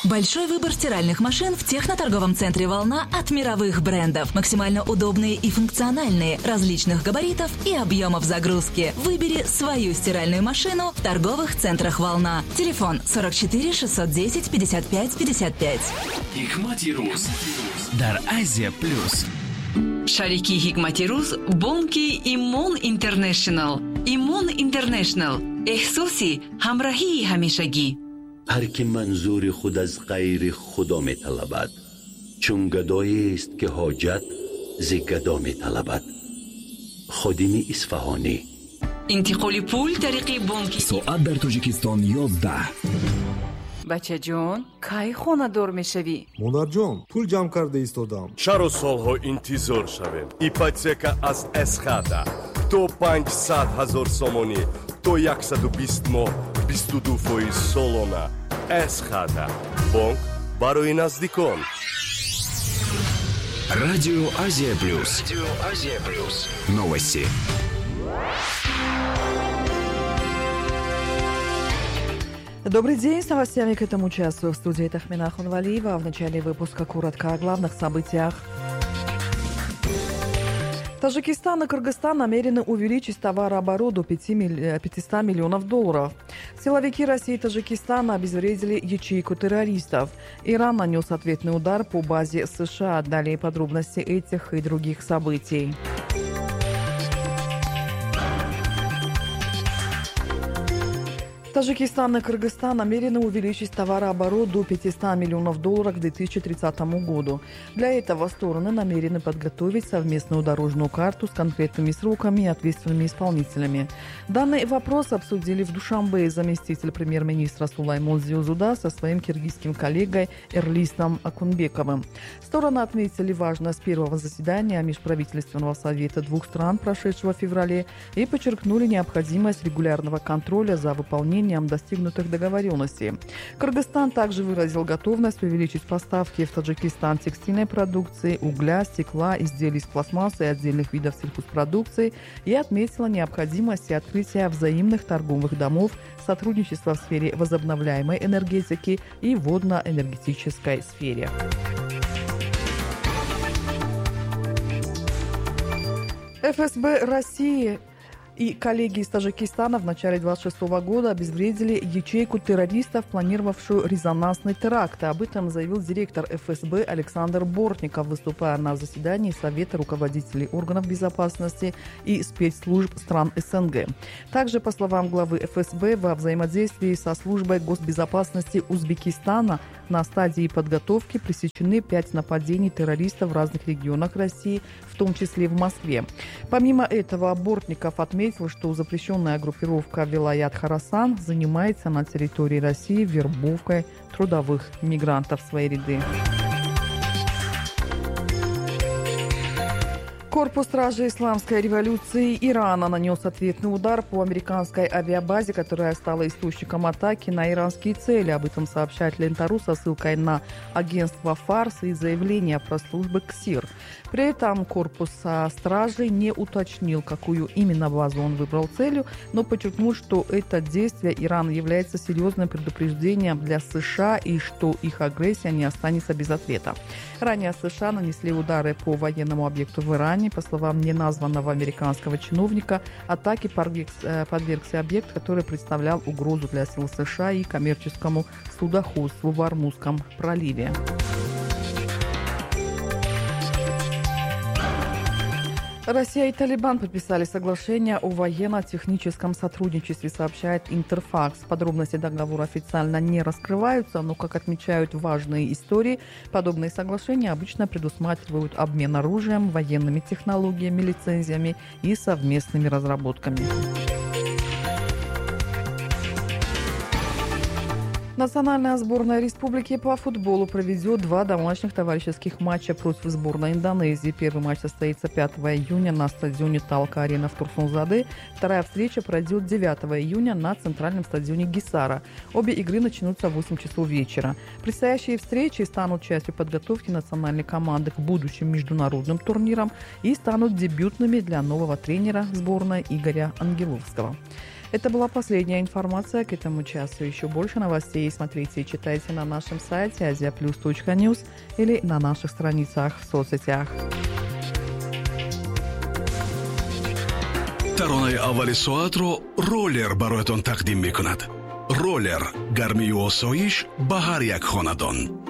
Большой выбор стиральных машин в техноторговом центре «Волна» от мировых брендов. Максимально удобные и функциональные, различных габаритов и объемов загрузки. Выбери свою стиральную машину в торговых центрах «Волна». Телефон 44 610 55 55. Hikmati Ruz дар Азия Плюс. Шарики Hikmati Ruz бонки Имон Интернешнл. Имон Интернешнл. احساسی همراهی همیشگی. هر که منظور خود از غیر خدا می طلبد، چون گدایی است که حاجت ز گدا می طلبد. خادم اصفهانی. انتقال پول طریق بانکی. ساعت در تاجیکستان 11. بچه جون کی خانه دار میشوی؟ مادر جان پول جمع کرده ایستادم. چرا سالها انتظار شویم؟ ایپاتека از اسخادا تو 500,000 сомони то 120 моҳ 22% солона. Эсхада бонк барои наздикон. Радио Азия Плюс. Радио Азия Плюс. Новости. Добрый день, с новостями к этому часу в студии Тахмина Хунвалиева. В начале выпуска коротко о главных событиях. Таджикистан и Кыргызстан намерены увеличить товарооборот до 500 миллионов долларов. Силовики России и Таджикистана обезвредили ячейку террористов. Иран нанес ответный удар по базе США. Далее подробности этих и других событий. Таджикистан и Кыргызстан намерены увеличить товарооборот до 500 миллионов долларов к 2030 году. Для этого стороны намерены подготовить совместную дорожную карту с конкретными сроками и ответственными исполнителями. Данный вопрос обсудили в Душанбе заместитель премьер-министра Сулаймон Зиузуда со своим киргизским коллегой Эрлистом Акунбековым. Стороны отметили важность первого заседания Межправительственного совета двух стран, прошедшего в феврале, и подчеркнули необходимость регулярного контроля за выполнением достигнутых договоренностей. Кыргызстан также выразил готовность увеличить поставки в Таджикистан текстильной продукции, угля, стекла, изделий из пластмассы и отдельных видов сельхозпродукции и отметила необходимость открытия взаимных торговых домов, сотрудничества в сфере возобновляемой энергетики и водно-энергетической сфере. ФСБ России и коллеги из Таджикистана в начале 2026 года обезвредили ячейку террористов, планировавшую резонансный теракт. Об этом заявил директор ФСБ Александр Бортников, выступая на заседании Совета руководителей органов безопасности и спецслужб стран СНГ. Также, по словам главы ФСБ, во взаимодействии со службой госбезопасности Узбекистана на стадии подготовки пресечены 5 нападений террористов в разных регионах России, в том числе в Москве. Помимо этого, Бортников отметил, что запрещенная группировка Вилаят Харасан занимается на территории России вербовкой трудовых мигрантов в свои ряды. Корпус стражи исламской революции Ирана нанес ответный удар по американской авиабазе, которая стала источником атаки на иранские цели. Об этом сообщает Лента.ру со ссылкой на агентство Фарс и заявление пресс-службы КСИР. При этом корпус стражей не уточнил, какую именно базу он выбрал целью, но подчеркнул, что это действие Ирана является серьезным предупреждением для США и что их агрессия не останется без ответа. Ранее США нанесли удары по военному объекту в Иране. По словам неназванного американского чиновника, атаке подвергся объект, который представлял угрозу для сил США и коммерческому судоходству в Ормузском проливе. Россия и Талибан подписали соглашение о военно-техническом сотрудничестве, сообщает Интерфакс. Подробности договора официально не раскрываются, но, как отмечают важные истории, подобные соглашения обычно предусматривают обмен оружием, военными технологиями, лицензиями и совместными разработками. Национальная сборная республики по футболу проведет 2 домашних товарищеских матча против сборной Индонезии. Первый матч состоится 5 июня на стадионе Талка-Арена в Турсунзаде. Вторая встреча пройдет 9 июня на центральном стадионе Гисара. Обе игры начнутся в 8 часов вечера. Предстоящие встречи станут частью подготовки национальной команды к будущим международным турнирам и станут дебютными для нового тренера сборной Игоря Ангеловского. Это была последняя информация к этому часу. Еще больше новостей смотрите и читайте на нашем сайте aziaplus.news или на наших страницах в соцсетях. таронаи аввали соатро роллер бароятон тақдим мекунад. роллер гармию осоиш ба ҳар як хонадон.